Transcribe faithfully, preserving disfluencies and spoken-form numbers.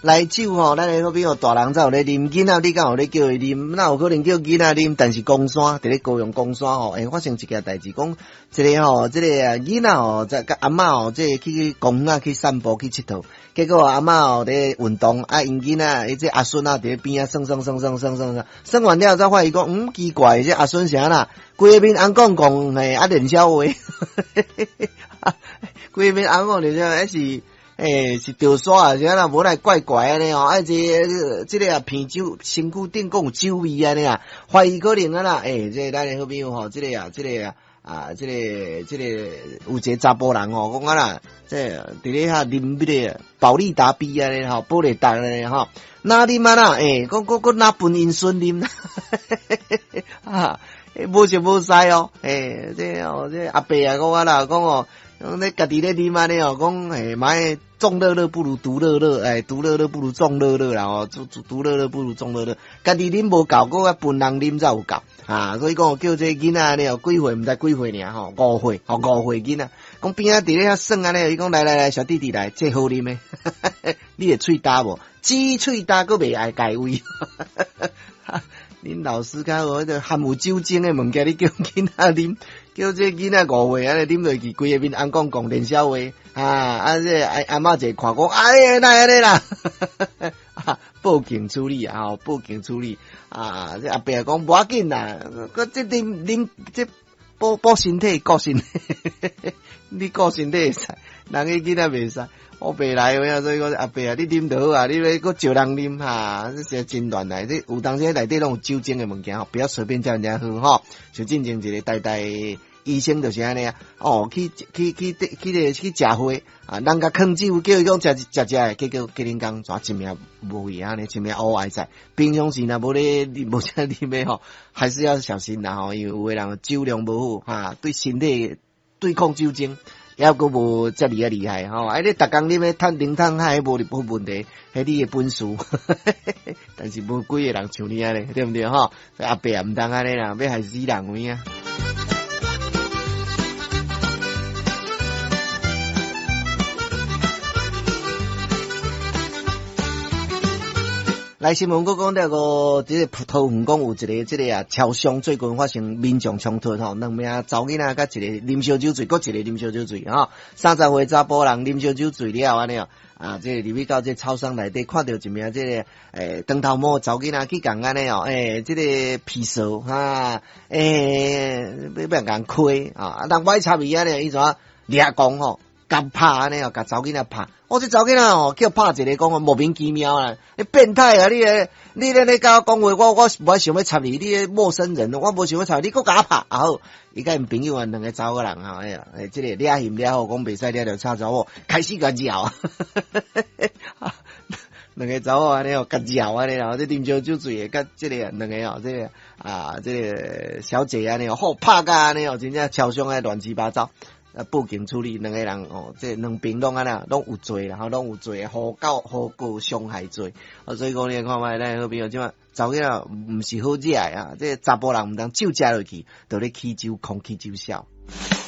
来酒吼，咱个比如大人才有咧啉，囡仔你敢有咧叫伊啉？哪有可能叫囡仔啉？但是公山伫咧高雄公山吼，会发生一件代志，讲一个吼，即、這个囡仔吼，在甲阿嬷吼，即、這個、去公园去散步去佚佗，結果阿嬷吼咧運動，啊因囡仔，伊即阿孫啊伫咧邊啊，算算算算算算算，算完了才發現講，嗯奇怪，即阿孫啥啦？規個面紅講講嘿，啊練笑話，規個面紅講練笑話，是。誒、欸，是掉沙啊，啥啦，無來怪怪安尼哦，啊，這這個啊，鼻酒身軀頂講有酒味安尼啊，懷疑可能啊啦，誒、欸，這咱誒好朋友吼，這個啊，這個啊，啊，這個這個有一個查甫人吼，講啊啦，這佇咧遐啉迄個保利達 B 安尼吼，保利達安尼吼，哪啉啊啦，誒、欸，講講講哪分因孫啉啊，誒，無食無使哦，誒、欸，這哦，這阿伯啊講啊啦，講哦。講你家己咧啉安尼哦，講誒，買眾樂樂不如獨樂樂，誒，獨樂樂不如眾樂樂啦，哦，獨獨樂樂不如眾樂樂，家己啉無夠，嗰個分人啉才有夠，啊，所以講叫這囡仔安尼哦，幾歲毋知幾歲爾吼，五歲，吼五歲囡仔，講邊仔佇咧遐耍安尼，伊講來來來，小弟弟來，這好啉誒，你會喙焦無？只喙焦閣袂愛改胃。恁老師較有迄個含有酒精誒物件，你叫囡仔啉，叫這囡仔五歲安尼啉落去，規個面紅講講練笑話，啊啊這阿阿媽一看講，哎那安尼啦，報警處理啊，吼報警處理啊，這阿伯講無要緊啦，個這啉啉這保保身體，顧身體，你顧身體會使，人個囡仔袂使。我白來有影，所以講阿伯啊，你啉得好啊，你咧擱招人啉哈，這些真亂來，這有當時內底攏有酒精的物件吼，不要隨便叫人家喝吼。像進前一個代代醫生就是安尼啊，哦，去去去去去去食花啊，人家囥酒叫伊講食食食的，結果吉林講抓一命無去安尼，一命烏愛在。平常時若無咧無啥啉的吼，還是要小心啦吼，因為有個人酒量無好哈，對身體對抗酒精。抑閣無遮爾啊厲害吼，啊你逐工啉咧趁零趁海無無問題，迄你誒本事，但是無幾個人像你安尼，對毋對吼？阿伯也毋通安尼啦，要害死人有影。來新聞閣講到個，即個桃園講有一個即個啊，超商最近發生民眾衝突吼，兩名查某囡仔甲一個啉燒酒醉，閣一個啉燒酒醉吼，三十歲查甫人啉燒酒醉了安尼哦，啊，即個入去到即超商內底看到一名即個誒長頭毛查某囡仔去共安尼哦，誒，即個皮掃哈，誒，要要共開啊，人歹插伊安尼，伊怎啊掠講吼，甲拍安尼哦，甲查某囡仔拍。我這查某囡仔哦，叫拍一個講莫名其妙啊！你變態啊！你個你咧咧甲我講話，我我無想要插你，你個陌生人，我無想要插你，閣甲我拍啊好！伊甲因朋友啊，兩個查某人吼，哎呀，誒，即個掠嫌掠好，講袂使掠着叉查某，開始甲繞，兩個查某安尼哦，甲繞安尼啦，即啉燒酒醉誒，甲即個兩個哦，即個啊，即個小姐安尼哦，好拍甲安尼哦，真正超商誒亂七八糟。啊，報警處理兩個人哦，即兩邊攏安啦，攏有罪啦，吼，攏有罪，互告互告傷害罪。啊，所以講你看賣咱好朋友即嘛，查某囡仔毋是好食啊，即查甫人毋通酒食落去，就咧起酒空起酒痟。